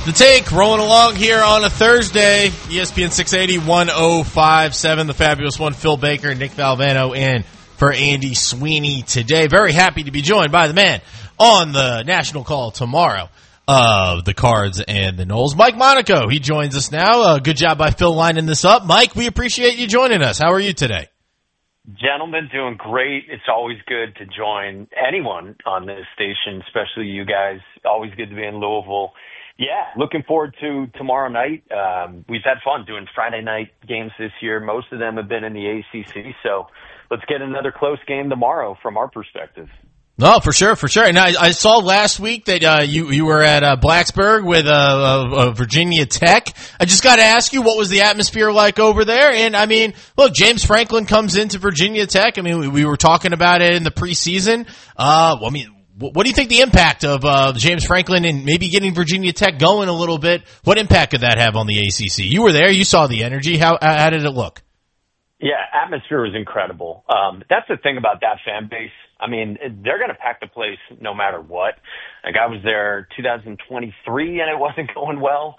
The Take, rolling along here on a Thursday. ESPN 680, 105.7. The fabulous one, Phil Baker, Nick Valvano in for Andy Sweeney today. Very happy to be joined by the man on the national call tomorrow of the Cards and the Knowles, Mike Monaco. He joins us now. Good job by Phil lining this up. Mike, we appreciate you joining us. How are you today? Gentlemen, doing great. It's always good to join anyone on this station, especially you guys. Always good to be in Louisville. Yeah, looking forward to tomorrow night. We've had fun doing Friday night games this year. Most of them have been in the ACC, so let's get another close game tomorrow from our perspective. No, for sure. And I saw last week that you were at Blacksburg with Virginia Tech. I just got to ask you, what was the atmosphere like over there? And, I mean, look, James Franklin comes into Virginia Tech. I mean, we were talking about it in the preseason. What do you think the impact of James Franklin and maybe getting Virginia Tech going a little bit, what impact could that have on the ACC? You were there. You saw the energy. How did it look? Yeah, atmosphere was incredible. That's the thing about that fan base. I mean, they're going to pack the place no matter what. Like, I was there 2023 and it wasn't going well.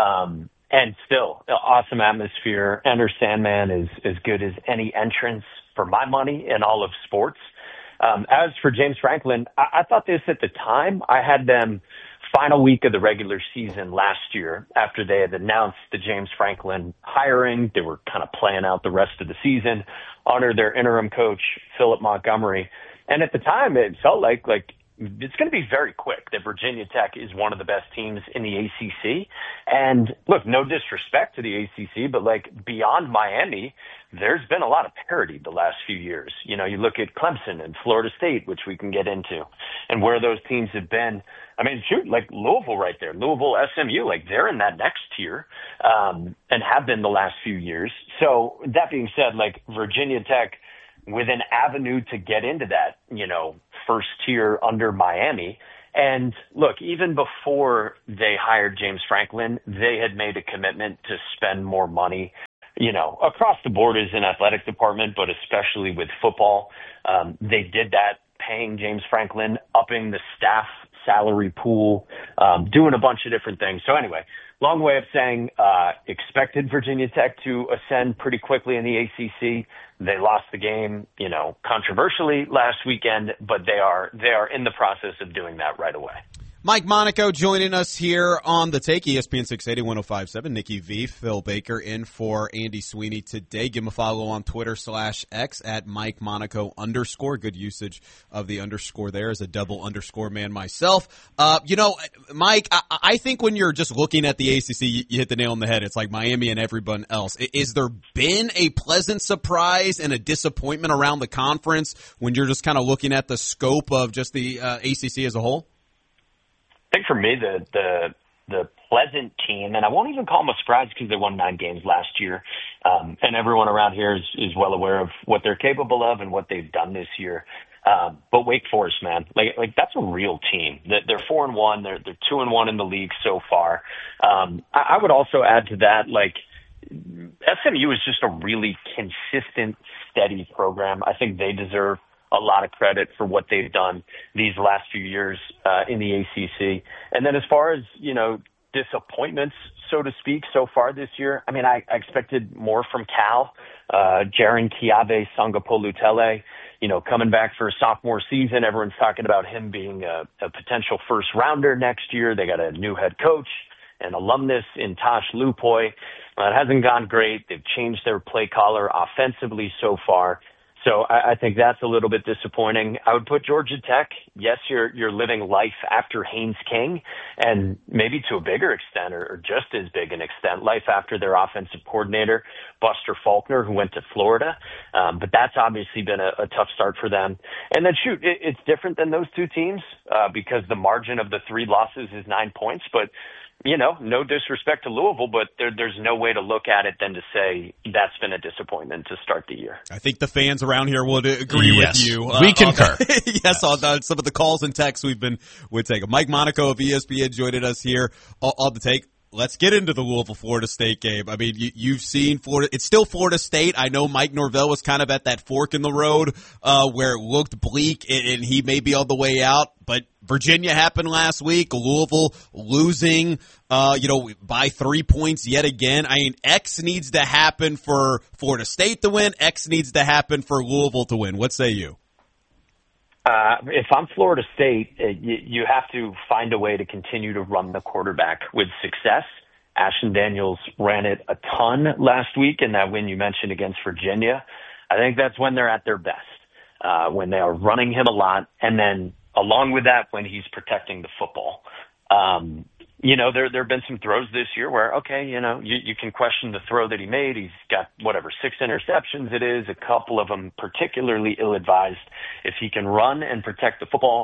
And still, awesome atmosphere. Enter Sandman is as good as any entrance for my money in all of sports. As for James Franklin, I thought this at the time. I had them final week of the regular season last year after they had announced the James Franklin hiring. They were kind of playing out the rest of the season under their interim coach, Philip Montgomery. And at the time, it felt like it's going to be very quick that Virginia Tech is one of the best teams in the ACC. And look, no disrespect to the ACC, but beyond Miami, there's been a lot of parity the last few years. You know, you look at Clemson and Florida State, which we can get into, and where those teams have been. I mean, shoot, Louisville right there, Louisville, SMU, they're in that next tier, and have been the last few years. So that being said, Virginia Tech, with an avenue to get into that, first tier under Miami. And look, even before they hired James Franklin, they had made a commitment to spend more money, across the board as an athletic department, but especially with football. They did that, paying James Franklin, upping the staff salary pool, doing a bunch of different things. So anyway, long way of saying, expected Virginia Tech to ascend pretty quickly in the ACC. They lost the game, controversially last weekend, but they are in the process of doing that right away. Mike Monaco joining us here on The Take, ESPN 680, 105.7. Nikki V, Phil Baker in for Andy Sweeney today. Give him a follow on Twitter /X at Mike Monaco _. Good usage of the underscore there as a double underscore man myself. Mike, I think when you're just looking at the ACC, you hit the nail on the head. It's like Miami and everyone else. Is there been a pleasant surprise and a disappointment around the conference when you're just kind of looking at the scope of just the ACC as a whole? I think for me, the pleasant team, and I won't even call them a surprise because they won 9 games last year, and everyone around here is well aware of what they're capable of and what they've done this year. But Wake Forest, man, that's a real team. They're 4-1. They're 2-1 in the league so far. I would also add to that, SMU is just a really consistent, steady program. I think they deserve a lot of credit for what they've done these last few years in the ACC. And then as far as, disappointments, so to speak, so far this year, I mean, I expected more from Cal. Jaren Kiabe Sangapolutele, coming back for a sophomore season. Everyone's talking about him being a potential first rounder next year. They got a new head coach, an alumnus in Tosh Lupoi. It hasn't gone great. They've changed their play caller offensively so far. So I think that's a little bit disappointing. I would put Georgia Tech. Yes, you're living life after Haynes King, and maybe to a bigger extent, or just as big an extent, life after their offensive coordinator, Buster Faulkner, who went to Florida. But that's obviously been a tough start for them. And then it's different than those two teams because the margin of the 3 losses is 9 points. But no disrespect to Louisville, but there's no way to look at it than to say that's been a disappointment to start the year. I think the fans around here would agree with you. We concur. Yes, on some of the calls and texts we've been taking. Mike Monaco of ESPN joining us here on The Take. let's get into the Louisville-Florida State game. I mean, you've seen Florida. It's still Florida State. I know Mike Norvell was kind of at that fork in the road where it looked bleak, and he may be on the way out. But Virginia happened last week. Louisville losing, by 3 points yet again. I mean, X needs to happen for Florida State to win. X needs to happen for Louisville to win. What say you? If I'm Florida State, you have to find a way to continue to run the quarterback with success. Ashton Daniels ran it a ton last week in that win you mentioned against Virginia. I think that's when they're at their best, when they are running him a lot, and then along with that, when he's protecting the football. There have been some throws this year where, you can question the throw that he made. He's got 6 interceptions it is, a couple of them particularly ill-advised. If he can run and protect the football,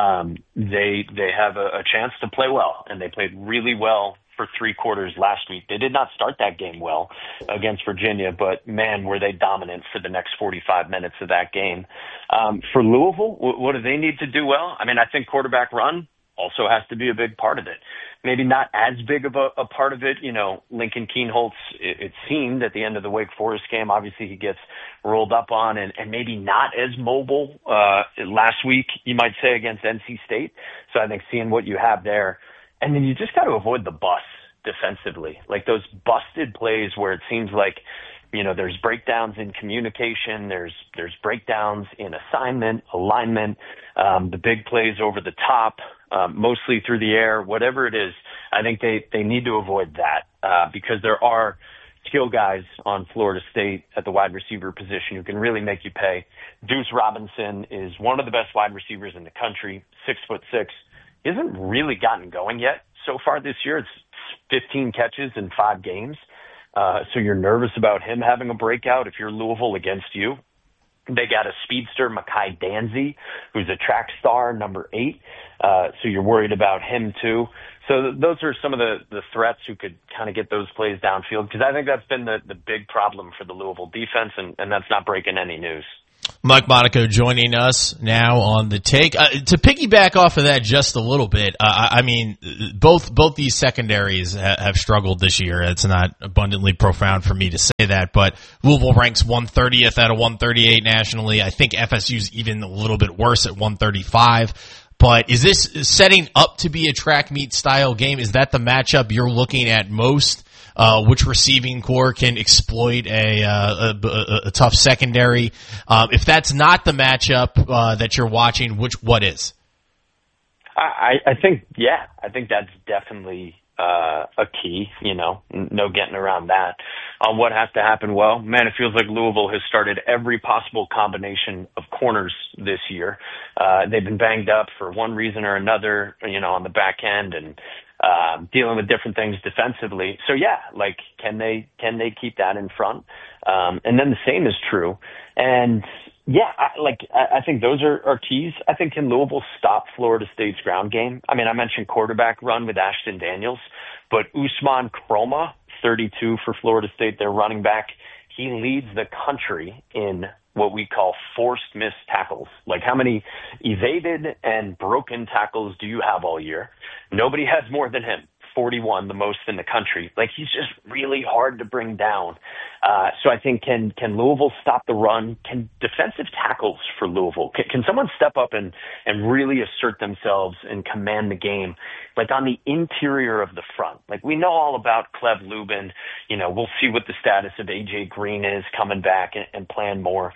they have a chance to play well, and they played really well for 3 quarters last week. They did not start that game well against Virginia, but man, were they dominant for the next 45 minutes of that game. For Louisville, what do they need to do well? I mean, I think quarterback run also has to be a big part of it. Maybe not as big of a part of it. Lincoln Kienholz, it seemed at the end of the Wake Forest game, obviously he gets rolled up on and maybe not as mobile last week, you might say, against NC State. So I think seeing what you have there. And then you just got to avoid the bust defensively, like those busted plays where it seems like, there's breakdowns in communication, there's breakdowns in assignment, alignment, the big plays over the top, mostly through the air, whatever it is. I think they need to avoid that because there are skill guys on Florida State at the wide receiver position who can really make you pay. Deuce Robinson is one of the best wide receivers in the country, 6'6". He hasn't really gotten going yet so far this year. It's 15 catches in 5 games. So you're nervous about him having a breakout if you're Louisville against you. They got a speedster, Makai Danzy, who's a track star, number 8. So you're worried about him too. So those are some of the threats who could kind of get those plays downfield, because I think that's been the big problem for the Louisville defense, and that's not breaking any news. Mike Monaco joining us now on the take. To piggyback off of that just a little bit, I mean, both these secondaries have struggled this year. It's not abundantly profound for me to say that, but Louisville ranks 130th out of 138 nationally. I think FSU's even a little bit worse at 135. But is this setting up to be a track meet style game? Is that the matchup you're looking at most? Which receiving core can exploit a tough secondary? If that's not the matchup that you're watching, what is? I think that's definitely a key. No getting around that. What has to happen? Well, man, it feels like Louisville has started every possible combination of corners this year. They've been banged up for one reason or another, on the back end, and dealing with different things defensively. So can they keep that in front? And then the same is true. And I think those are keys. I think can Louisville stop Florida State's ground game? I mean, I mentioned quarterback run with Ashton Daniels, but Usman Kroma, 32 for Florida State, their running back, he leads the country in what we call forced missed tackles. Like, how many evaded and broken tackles do you have all year? Nobody has more than him. 41, the most in the country. Like, he's just really hard to bring down. So I think can Louisville stop the run? Can defensive tackles for Louisville, can someone step up and really assert themselves and command the game, like on the interior of the front? Like, we know all about Cleve Lubin. We'll see what the status of AJ Green is coming back and playing more.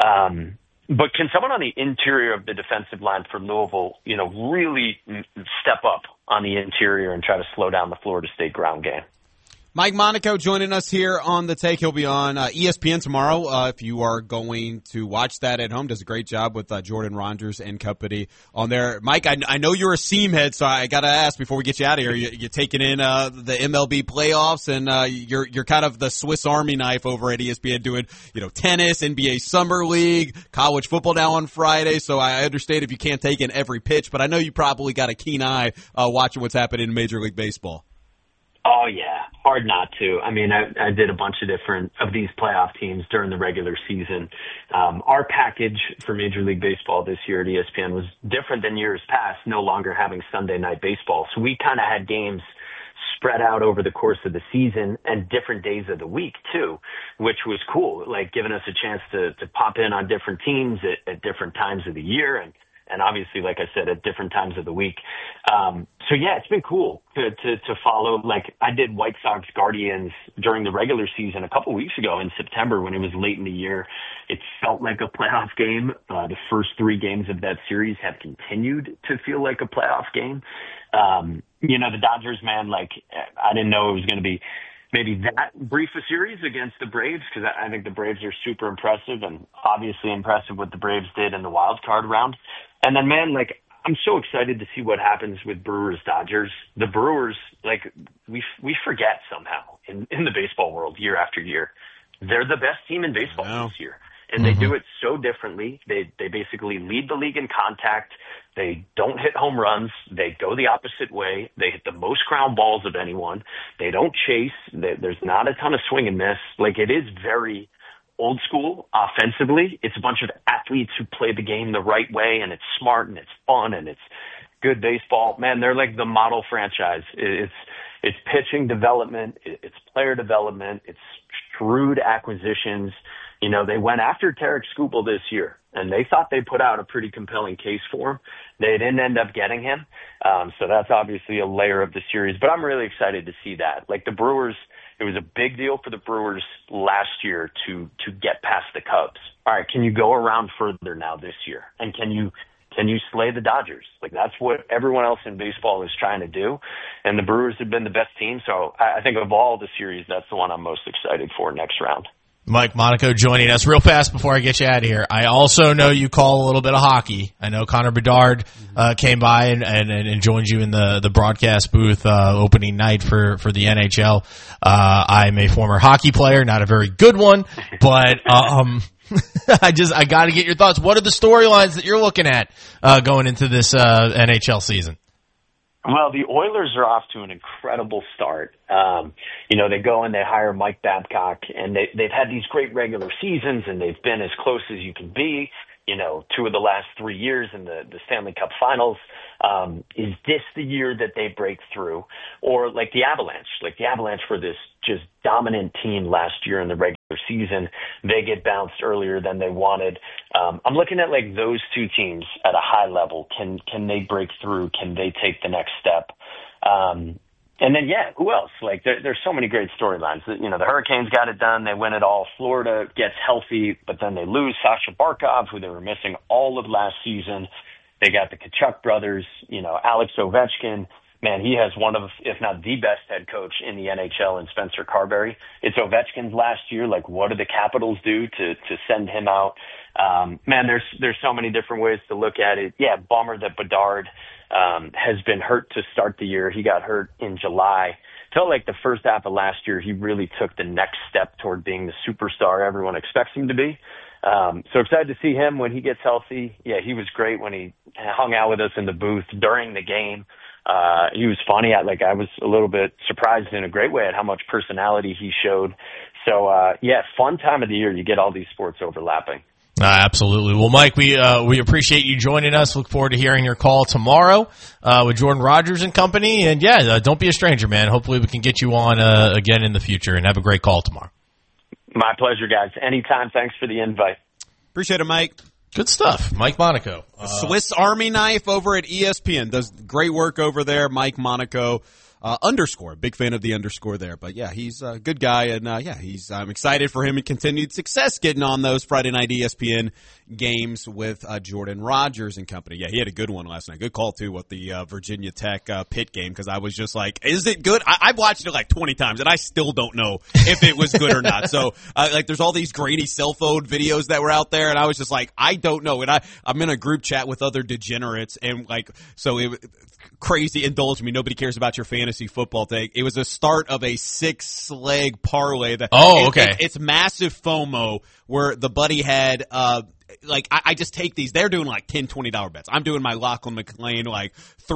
But can someone on the interior of the defensive line for Louisville, really step up on the interior and try to slow down the Florida State ground game? Mike Monaco joining us here on The Take. He'll be on ESPN tomorrow. If you are going to watch that at home, does a great job with Jordan Rogers and company on there. Mike, I know you're a seam head, so I got to ask before we get you out of here. You're taking in the MLB playoffs, and you're kind of the Swiss Army knife over at ESPN doing tennis, NBA Summer League, college football now on Friday. So I understand if you can't take in every pitch, but I know you probably got a keen eye watching what's happening in Major League Baseball. Oh, yeah. Hard not to. I mean, I did a bunch of different of these playoff teams during the regular season. Our package for Major League Baseball this year at ESPN was different than years past, no longer having Sunday night baseball. So we kind of had games spread out over the course of the season and different days of the week too, which was cool, like giving us a chance to pop in on different teams at different times of the year. And obviously, like I said, at different times of the week. So yeah, it's been cool to follow. Like I did White Sox Guardians during the regular season a couple weeks ago in September when it was late in the year. It felt like a playoff game. The first 3 games of that series have continued to feel like a playoff game. The Dodgers, man, like I didn't know it was going to be maybe that brief a series against the Braves, because I think the Braves are super impressive and obviously impressive what the Braves did in the wild card round. And then, man, like, I'm so excited to see what happens with Brewers-Dodgers. The Brewers, like, we forget somehow in the baseball world year after year. They're the best team in baseball this year. And they do it so differently. They basically lead the league in contact. They don't hit home runs. They go the opposite way. They hit the most ground balls of anyone. They don't chase. There's not a ton of swing and miss. Like, it is very old school offensively. It's a bunch of athletes who play the game the right way, and it's smart and it's fun and it's good baseball. Man, they're like the model franchise. It's pitching development. It's player development. It's shrewd acquisitions. They went after Tarek Skubal this year, and they thought they put out a pretty compelling case for him. They didn't end up getting him. So that's obviously a layer of the series, but I'm really excited to see that. Like the Brewers, it was a big deal for the Brewers last year to get past the Cubs. All right, can you go around further now this year? And can you slay the Dodgers? Like that's what everyone else in baseball is trying to do. And the Brewers have been the best team. So I think of all the series, that's the one I'm most excited for next round. Mike Monaco joining us real fast before I get you out of here. I also know you call a little bit of hockey. I know Connor Bedard came by and joined you in the broadcast booth opening night for the NHL. I'm a former hockey player, not a very good one, but I got to get your thoughts. What are the storylines that you're looking at going into this NHL season? Well, the Oilers are off to an incredible start. They go and they hire Mike Babcock, and they've had these great regular seasons, and they've been as close as you can be. 2 of the last 3 years in the Stanley Cup Finals. Is this the year that they break through? Or like the Avalanche? Like the Avalanche were this just dominant team last year in the regular season. They get bounced earlier than they wanted. I'm looking at like those 2 teams at a high level. Can they break through? Can they take the next step? And then, who else? Like there's so many great storylines. The Hurricanes got it done. They win it all. Florida gets healthy, but then they lose Sasha Barkov, who they were missing all of last season. They got the Tkachuk brothers, Alex Ovechkin. Man, he has one of, if not the best head coach in the NHL in Spencer Carberry. It's Ovechkin's last year. Like, what do the Capitals do to send him out? Man, there's so many different ways to look at it. Yeah, bummer that Bedard has been hurt to start the year. He got hurt in July. Felt like the first half of last year, he really took the next step toward being the superstar everyone expects him to be. So excited to see him when he gets healthy. Yeah, he was great when he hung out with us in the booth during the game. He was funny. I was a little bit surprised in a great way at how much personality he showed. So, fun time of the year. You get all these sports overlapping. Absolutely. Well, Mike, we appreciate you joining us. Look forward to hearing your call tomorrow, with Jordan Rogers and company. And don't be a stranger, man. Hopefully we can get you on, again in the future, and have a great call tomorrow. My pleasure, guys. Anytime. Thanks for the invite. Appreciate it, Mike. Good stuff. Mike Monaco. Swiss Army knife over at ESPN. Does great work over there. Mike Monaco, underscore. Big fan of the underscore there. But yeah, he's a good guy. And I'm excited for him and continued success getting on those Friday night ESPN games with Jordan Rogers and company. Yeah, he had a good one last night. Good call, too, with the Virginia Tech Pitt game, because I was just like, is it good? I've watched it like 20 times, and I still don't know if it was good or not. So, there's all these grainy cell phone videos that were out there, and I was just like, I don't know. And I'm in a group chat with other degenerates, and crazy, indulge me. Nobody cares about your fantasy football take. It was a start of a 6-leg parlay. It's massive FOMO where the buddy had, I just take these. They're doing like $10, $20 bets. I'm doing my Lachlan McLean, like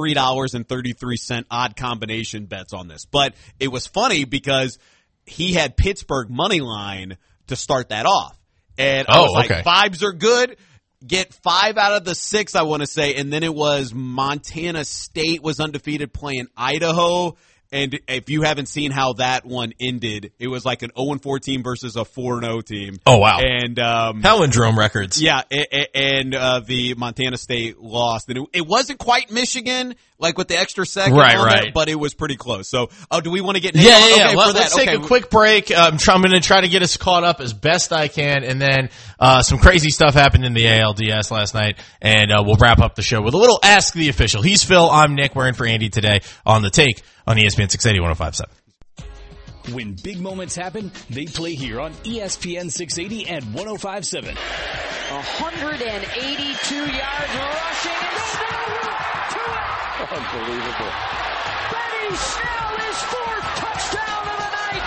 $3.33 odd combination bets on this. But it was funny because he had Pittsburgh money line to start that off. And I was like, vibes are good. Get 5 out of the 6, I want to say, and then it was Montana State was undefeated playing Idaho, And if you haven't seen how that one ended, it was like an 0-4 team versus a 4-0 team. Oh, wow. And Palindrome records. Yeah, and the Montana State lost. And it wasn't quite Michigan, like with the extra second on there, but it was pretty close. So, do we want to get Yeah. Okay, Let's take a quick break. I'm going to try to get us caught up as best I can, and then some crazy stuff happened in the ALDS last night, and we'll wrap up the show with a little Ask the Official. He's Phil, I'm Nick. We're in for Andy today on The Take on ESPN 680 105.7. When big moments happen, they play here on ESPN 680 and 105.7. 182 yards rushing and Snell to it. Unbelievable. Benny Snell is fourth touchdown of the night.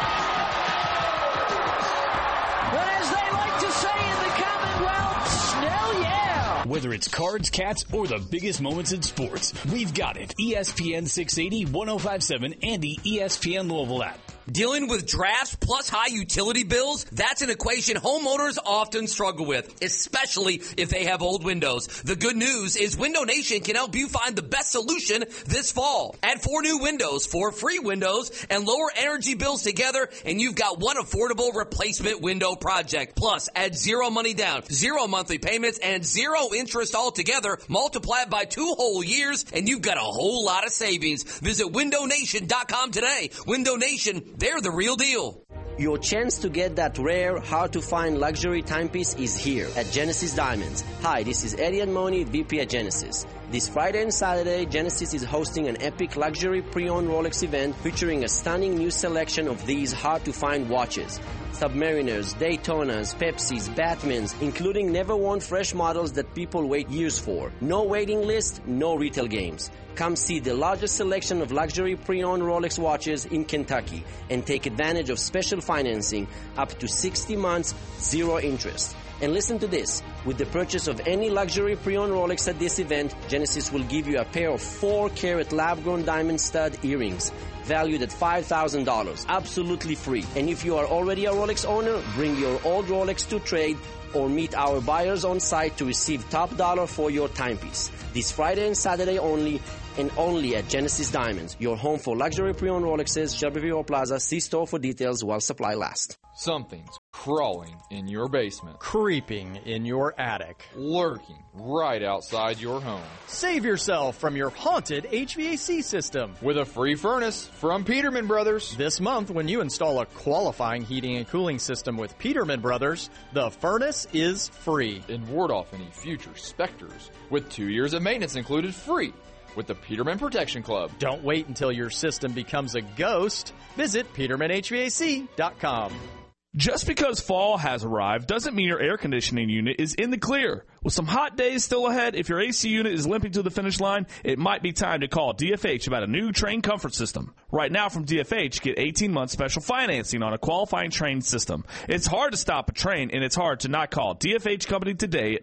But as they like to say in the Commonwealth, Snell, yeah. Whether it's cards, cats, or the biggest moments in sports, we've got it. ESPN 680, 105.7, and the ESPN Louisville app. Dealing with drafts plus high utility bills? That's an equation homeowners often struggle with, especially if they have old windows. The good news is Window Nation can help you find the best solution this fall. Add 4 new windows, 4 free windows, and lower energy bills together, and you've got one affordable replacement window project. Plus, add 0 money down, 0 monthly payments, and 0 interest altogether. Multiply it by 2 whole years, and you've got a whole lot of savings. Visit windownation.com today. Window Nation, they're the real deal. Your chance to get that rare, hard-to-find luxury timepiece is here at Genesis Diamonds. Hi, this is Eddie Admoni, VP at Genesis. This Friday and Saturday, Genesis is hosting an epic luxury pre-owned Rolex event featuring a stunning new selection of these hard-to-find watches. Submariners, Daytonas, Pepsis, Batmans, including never-worn fresh models that people wait years for. No waiting list, no retail games. Come see the largest selection of luxury pre-owned Rolex watches in Kentucky and take advantage of special financing up to 60 months, 0 interest. And listen to this. With the purchase of any luxury pre-owned Rolex at this event, Genesis will give you a pair of 4-carat lab-grown diamond stud earrings valued at $5,000. Absolutely free. And if you are already a Rolex owner, bring your old Rolex to trade or meet our buyers on site to receive top dollar for your timepiece. This Friday and Saturday only, and only at Genesis Diamonds, your home for luxury pre-owned Rolexes, Shelbyville Plaza. See store for details while supply lasts. Something's crawling in your basement, creeping in your attic, lurking right outside your home. Save yourself from your haunted HVAC system with a free furnace from Peterman Brothers. This month, when you install a qualifying heating and cooling system with Peterman Brothers, the furnace is free. And ward off any future specters with 2 years of maintenance included free with the Peterman Protection Club. Don't wait until your system becomes a ghost. Visit PetermanHVAC.com. Just because fall has arrived doesn't mean your air conditioning unit is in the clear. With some hot days still ahead, if your AC unit is limping to the finish line, it might be time to call DFH about a new Train comfort system. Right now from DFH, get 18-month special financing on a qualifying Train system. It's hard to stop a Train, and it's hard to not call DFH Company today at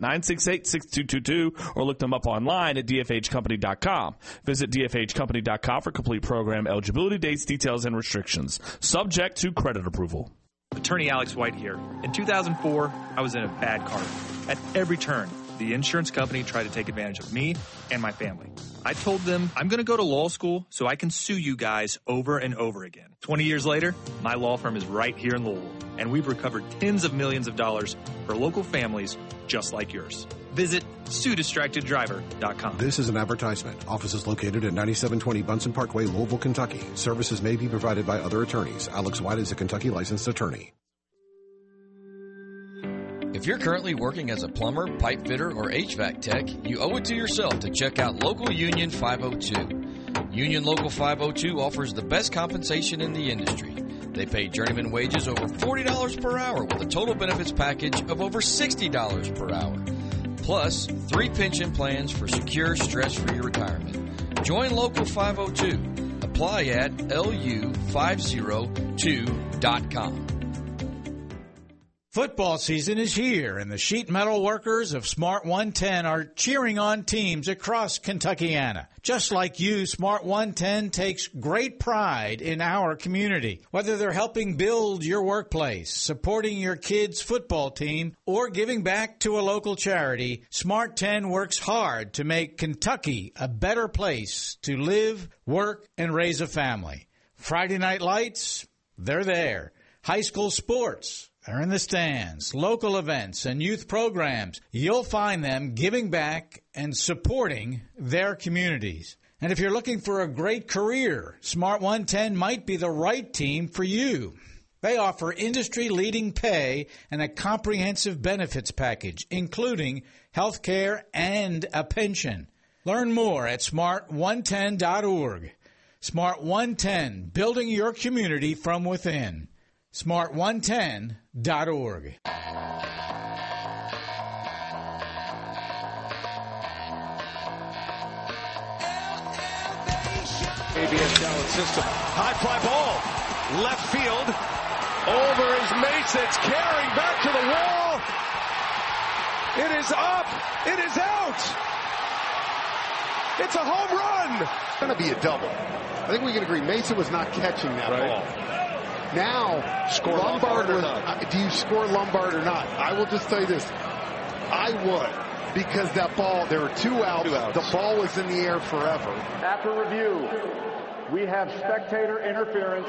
968-6222 or look them up online at dfhcompany.com. Visit dfhcompany.com for complete program eligibility, dates, details, and restrictions. Subject to credit approval. Attorney Alex White here. In 2004, I was in a bad car. At every turn, the insurance company tried to take advantage of me and my family. I told them I'm going to go to law school so I can sue you guys over and over again. 20 years later, my law firm is right here in Louisville, and we've recovered tens of millions of dollars for local families just like yours. Visit SueDistractedDriver.com. This is an advertisement. Office is located at 9720 Bunsen Parkway, Louisville, Kentucky. Services may be provided by other attorneys. Alex White is a Kentucky licensed attorney. If you're currently working as a plumber, pipe fitter, or HVAC tech, you owe it to yourself to check out Local Union 502. Union Local 502 offers the best compensation in the industry. They pay journeyman wages over $40 per hour with a total benefits package of over $60 per hour. Plus, 3 pension plans for secure, stress-free retirement. Join Local 502. Apply at lu502.com. Football season is here, and the sheet metal workers of Smart 110 are cheering on teams across Kentuckiana. Just like you, Smart 110 takes great pride in our community. Whether they're helping build your workplace, supporting your kids' football team, or giving back to a local charity, Smart 10 works hard to make Kentucky a better place to live, work, and raise a family. Friday Night Lights, they're there. High school sports, they're in the stands. Local events and youth programs, you'll find them giving back and supporting their communities. And if you're looking for a great career, Smart 110 might be the right team for you. They offer industry-leading pay and a comprehensive benefits package, including health care and a pension. Learn more at smart110.org. Smart 110, building your community from within. Smart110.org. ABS talent system. High fly ball. Left field. Over is Mason. It's carrying back to the wall. It is up. It is out. It's a home run. It's going to be a double. I think we can agree Mason was not catching that ball. Now, score Lombard or not? Do you score Lombard or not? I will just tell you this. I would, because that ball, there were two outs. The ball was in the air forever. After review, we have spectator interference.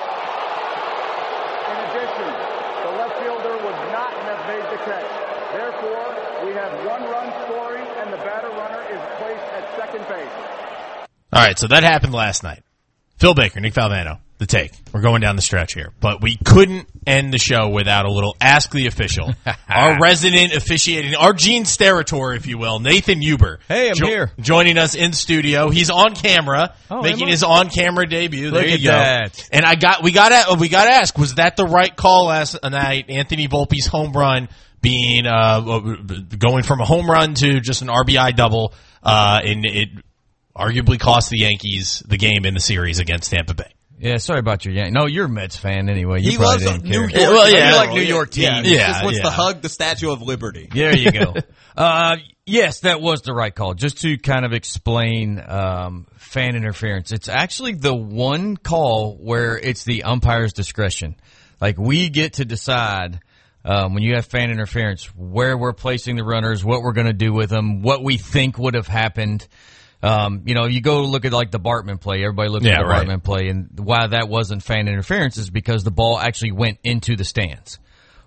In addition, the left fielder would not have made the catch. Therefore, we have one-run scoring, and the batter runner is placed at second base. All right, so that happened last night. Phil Baker, Nick Falvano, The Take. We're going down the stretch here. But we couldn't end the show without a little Ask the Official. Our resident officiating, our Gene Steratore, if you will, Nathan Huber. Hey, I'm here. Joining us in studio. He's on camera, making his on-camera debut. There you go. That. And we got to ask, was that the right call last night? Anthony Volpe's home run being going from a home run to just an RBI double, and it arguably cost the Yankees the game in the series against Tampa Bay. Yeah, sorry about your Yankees. No, you're a Mets fan anyway. You he probably loves didn't care. New York. Well, yeah, you like New York teams. Yeah, he just wants to hug the Statue of Liberty. There you go. Yes, that was the right call. Just to kind of explain fan interference, it's actually the one call where it's the umpire's discretion. Like, we get to decide when you have fan interference where we're placing the runners, what we're going to do with them, what we think would have happened. You go look at like the Bartman play. Everybody looks at the Bartman play, and why that wasn't fan interference is because the ball actually went into the stands.